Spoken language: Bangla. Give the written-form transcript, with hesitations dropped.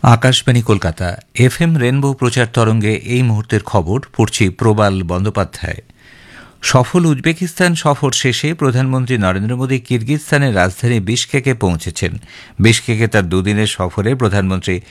আকাশবাণী কলকাতা এফএম রেনবো প্রচার তরঙ্গে এই মুহূর্তের খবর পড়ছি প্রবাল বন্দ্যোপাধ্যায়। সফল উজবেকিস্তান সফর শেষে প্রধানমন্ত্রী নরেন্দ্র মোদী কিরগিজস্তানের রাজধানী বিশকেকে পৌঁছেছেন। বিশকেকে তার দুদিনের সফরে প্রধানমন্ত্রী